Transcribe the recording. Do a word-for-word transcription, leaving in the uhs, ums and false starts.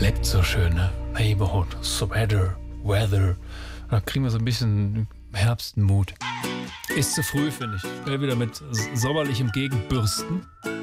Kleppt so schön, ne? Neighborhood, Sweater, Weather. Da kriegen wir so ein bisschen Herbstmut. Ist zu früh, finde ich. Ich will wieder mit sommerlichem Gegenbürsten.